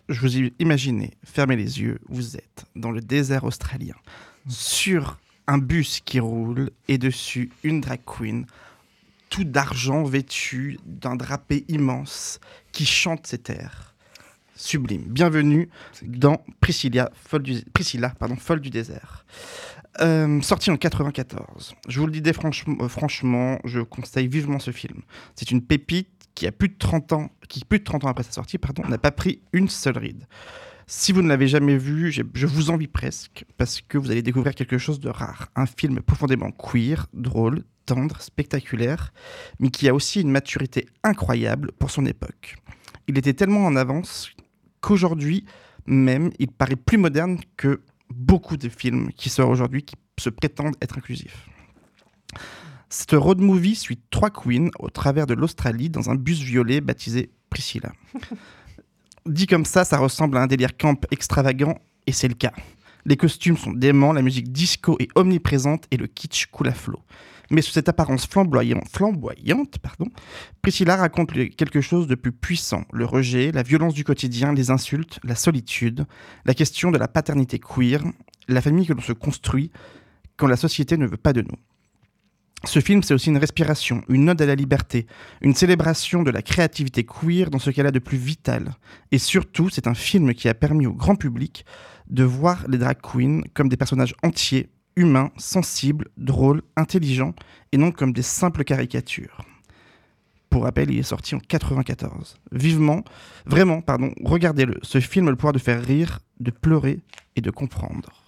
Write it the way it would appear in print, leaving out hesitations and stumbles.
je vous imaginez, fermez les yeux, vous êtes dans le désert australien, sur un bus qui roule et dessus une drag queen, tout d'argent vêtue d'un drapé immense qui chante ses airs. Sublime. Bienvenue dans Priscilla, folle du désert. Sorti en 94. Je vous le dis franchement, je conseille vivement ce film. C'est une pépite qui plus de 30 ans après sa sortie, n'a pas pris une seule ride. Si vous ne l'avez jamais vu, je vous envie presque, parce que vous allez découvrir quelque chose de rare. Un film profondément queer, drôle, tendre, spectaculaire, mais qui a aussi une maturité incroyable pour son époque. Il était tellement en avance qu'aujourd'hui même, il paraît plus moderne que beaucoup de films qui sortent aujourd'hui, qui se prétendent être inclusifs. Cette road movie suit 3 queens au travers de l'Australie dans un bus violet baptisé Priscilla. Dit comme ça ressemble à un délire camp extravagant, et c'est le cas. Les costumes sont déments, la musique disco est omniprésente et le kitsch coule à flot. Mais sous cette apparence flamboyante, Priscilla raconte quelque chose de plus puissant. Le rejet, la violence du quotidien, les insultes, la solitude, la question de la paternité queer, la famille que l'on se construit quand la société ne veut pas de nous. Ce film, c'est aussi une respiration, une ode à la liberté, une célébration de la créativité queer dans ce qu'elle a de plus vital. Et surtout, c'est un film qui a permis au grand public de voir les drag queens comme des personnages entiers, humains, sensibles, drôles, intelligents, et non comme des simples caricatures. Pour rappel, il est sorti en 94. Regardez-le. Ce film a le pouvoir de faire rire, de pleurer et de comprendre.